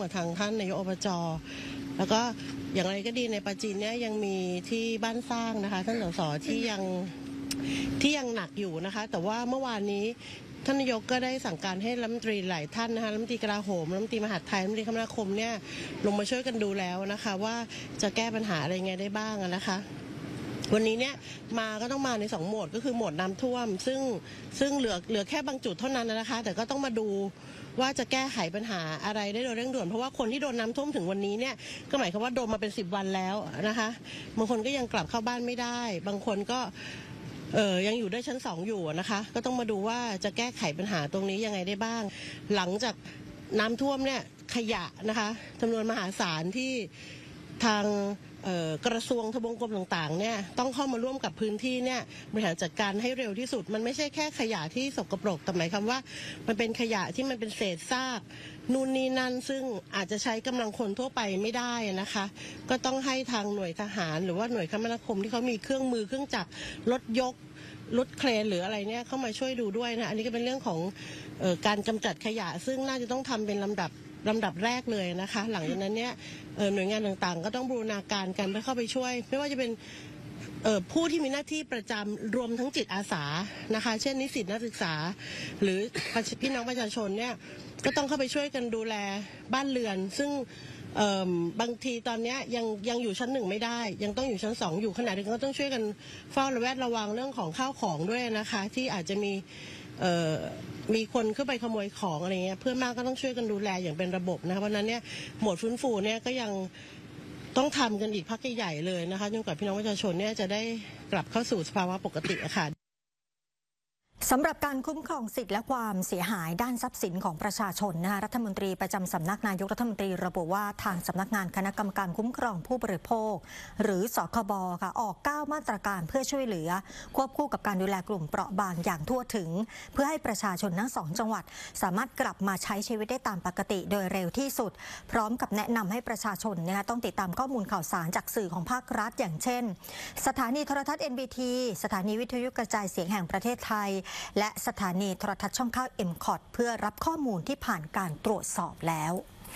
กับทางท่านนายกอบจ.แล้วก็อย่างไรก็ดีในปราจีนเนี่ยยังมีที่บ้านสร้างนะคะท่านสสที่ยังหนักอยู่นะคะแต่ว่าเมื่อวานนี้ท่านนายกก็ได้สั่งการให้รัฐมนตรีหลายท่านนะคะรัฐมนตรีกลาโหมรัฐมนตรีมหาดไทยรัฐมนตรีคมนาคมเนี่ยลงมาช่วยกันดูแล้วนะคะว่าจะแก้ปัญหาอะไรไงได้บ้างนะคะวันนี้เนี่ยมาก็ต้องมาใน2โหมดก็คือโหมดน้ำท่วมซึ่งเหลือแค่บางจุดเท่านั้นนะคะแต่ก็ต้องมาดูว่าจะแก้ไขปัญหาอะไรได้โดยเร่งด่วนเพราะว่าคนที่โดนน้ำท่วมถึงวันนี้เนี่ยก็หมายความว่าโดนมาเป็น10 วันแล้วนะคะบางคนก็ยังกลับเข้าบ้านไม่ได้บางคนก็ยังอยู่ได้ชั้น2อยู่นะคะก็ต้องมาดูว่าจะแก้ไขปัญหาตรงนี้ยังไงได้บ้างหลังจากน้ำท่วมเนี่ยขยะนะคะจำนวนมหาศาลที่ทางกระทรวงทบวงกรมต่างๆเนี่ยต้องเข้ามาร่วมกับพื้นที่เนี่ยบริหารจัดการให้เร็วที่สุดมันไม่ใช่แค่ขยะที่สกปรกแต่หมายความว่ามันเป็นขยะที่มันเป็นเศษซากนู่นนี่นั่นซึ่งอาจจะใช้กำลังคนทั่วไปไม่ได้นะคะก็ต้องให้ทางหน่วยทหารหรือว่าหน่วยคมนาคมที่เขามีเครื่องมือเครื่องจักรรถยกรถเครนหรืออะไรเนี่ยเข้ามาช่วยดูด้วยนะอันนี้ก็เป็นเรื่องของการกำจัดขยะซึ่งน่าจะต้องทำเป็นลำดับแรกเลยนะคะหลังจากนั้นเนี่ยหน่วยงานต่างๆก็ต้องบูรณาการกันเพื่อเข้าไปช่วยไม่ว่าจะเป็นผู้ที่มีหน้าที่ประจำรวมทั้งจิตอาสานะคะเช่นนิสิตนักศึกษาหรือพี่น้องประชาชนเนี่ยก็ต้องเข้าไปช่วยกันดูแลบ้านเรือนซึ่งบางทีตอนนี้ยังอยู่ชั้น1ไม่ได้ยังต้องอยู่ชั้น2อยู่ขณะเดียวกันก็ต้องช่วยกันเฝ้าระแวดระวังเรื่องของข้าวของด้วยนะคะที่อาจจะมีคนเข้าไปขโมยของอะไรเงี้ยเพื่อนมากก็ต้องช่วยกันดูแลอย่างเป็นระบบนะคะเพราะนั้นเนี่ยโหมดฟื้นฟูเนี่ยก็ยังต้องทำกันอีกพักใหญ่ๆเลยนะคะจนกว่าพี่น้องประชาชนเนี่ยจะได้กลับเข้าสู่สภาวะปกติค่ะสำหรับการคุ้มครองสิทธิและความเสียหายด้านทรัพย์สินของประชาชนนะคะรัฐมนตรีประจำสำนักนายกรัฐมนตรีระบุว่าทางสำนักงานคณะกรรมการคุ้มครองผู้บริโภคหรือสคบค่ะออก9มาตรการเพื่อช่วยเหลือควบคู่กับการดูแลกลุ่มเปราะบางอย่างทั่วถึงเพื่อให้ประชาชนทั้ง2จังหวัดสามารถกลับมาใช้ชีวิตได้ตามปกติโดยเร็วที่สุดพร้อมกับแนะนำให้ประชาชนนะคะต้องติดตามข้อมูลข่าวสารจากสื่อของภาครัฐอย่างเช่นสถานีโทรทัศน์ NBT สถานีวิทยุกระจายเสียงแห่งประเทศไทยและสถานีโทรทัศน์ช่อง9 MCOT เพื่อรับข้อมูลที่ผ่านการตรวจสอบแล้ว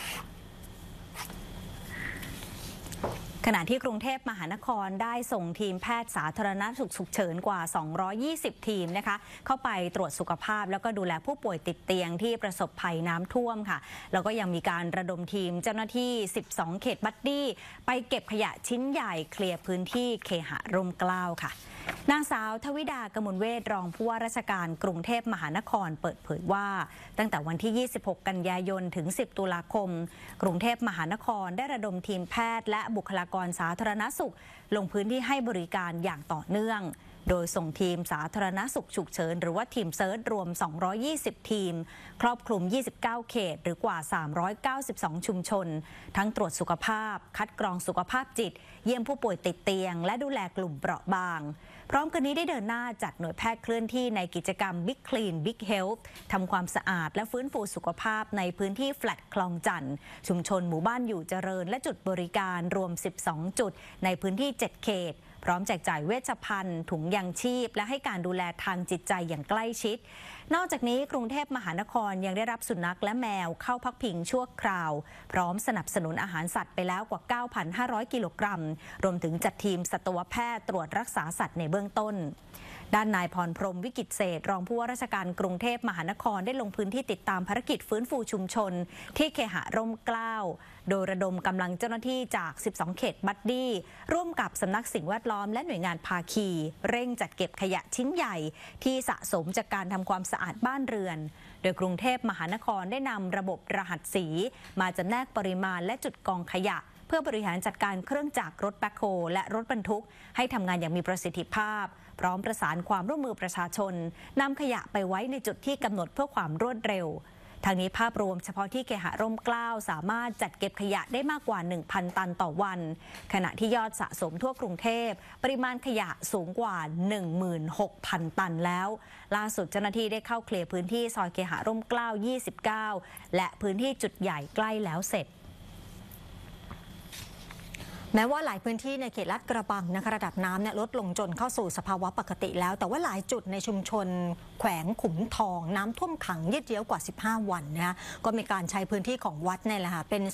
ขณะที่กรุงเทพมหานครได้ส่งทีมแพทย์สาธารณสุขฉุกเฉินกว่า220ทีมนะคะเข้าไปตรวจสุขภาพแล้วก็ดูแลผู้ป่วยติดเตียงที่ประสบภัยน้ำท่วมค่ะแล้วก็ยังมีการระดมทีมเจ้าหน้าที่12เขตบัดดี้ไปเก็บขยะชิ้นใหญ่เคลียร์พื้นที่เคหะร่มเกล้าค่ะนางสาวทวิดากมลเวชรองผู้ว่าราชการกรุงเทพมหานครเปิดเผยว่าตั้งแต่วันที่26กันยายนถึง10ตุลาคมกรุงเทพมหานครได้ระดมทีมแพทย์และบุคลากรสาธารณสุขลงพื้นที่ให้บริการอย่างต่อเนื่องโดยส่งทีมสาธารณสุขฉุกเฉินหรือว่าทีมเซิร์ชรวม220ทีมครอบคลุม29เขตหรือกว่า392ชุมชนทั้งตรวจสุขภาพคัดกรองสุขภาพจิตเยี่ยมผู้ป่วยติดเตียงและดูแลกลุ่มเปราะบางพร้อมกันนี้ได้เดินหน้าจัดหน่วยแพทย์เคลื่อนที่ในกิจกรรม Big Clean Big Health ทำความสะอาดและฟื้นฟูสุขภาพในพื้นที่แฟลตคลองจันทร์ชุมชนหมู่บ้านอยู่เจริญและจุดบริการรวม12จุดในพื้นที่7เขตพร้อมแจกจ่ายเวชภัณฑ์ถุงยางชีพและให้การดูแลทางจิตใจอย่างใกล้ชิดนอกจากนี้กรุงเทพมหานครยังได้รับสุนัขและแมวเข้าพักพิงชั่วคราวพร้อมสนับสนุนอาหารสัตว์ไปแล้วกว่า 9,500 กิโลกรัมรวมถึงจัดทีมสัตวแพทย์ตรวจรักษาสัตว์ในเบื้องต้นด้านนายพรพรหมวิกิตเศรษฐ์รองผู้ว่าราชการกรุงเทพมหานครได้ลงพื้นที่ติดตามภารกิจฟื้นฟูชุมชนที่เคหะร่มเกล้าโดยระดมกำลังเจ้าหน้าที่จาก12เขตบัดดี้ร่วมกับสำนักสิ่งแวดล้อมและหน่วยงานภาคีเร่งจัดเก็บขยะชิ้นใหญ่ที่สะสมจากการทำความสะอาดบ้านเรือนโดยกรุงเทพมหานครได้นำระบบรหัสสีมาจำแนกปริมาณและจุดกองขยะเพื่อบริหารจัดการเครื่องจักรรถแบ็คโฮและรถบรรทุกให้ทำงานอย่างมีประสิทธิภาพพร้อมประสานความร่วมมือประชาชนนำขยะไปไว้ในจุดที่กำหนดเพื่อความรวดเร็วทางนี้ภาพรวมเฉพาะที่เคหะร่มเกล้าสามารถจัดเก็บขยะได้มากกว่า 1,000 ตันต่อวันขณะที่ยอดสะสมทั่วกรุงเทพปริมาณขยะสูงกว่า 16,000 ตันแล้วล่าสุดเจ้าหน้าที่ได้เข้าเคลียร์พื้นที่ซอยเคหะร่มเกล้า29และพื้นที่จุดใหญ่ใกล้แล้วเสร็จแม้ว่าหลายพื้นที่ในเขตลาดกระบังนะคะระดับน้ำลดลงจนเข้าสู่สภาวะปกติแล้วแต่ว่าหลายจุดในชุมชนแขวงขุมทองน้ำท่วมขังยืดเยื้อกว่า15วันนะคะก็มีการใช้พื้นที่ของวัดนี่แหละค่ะเป็น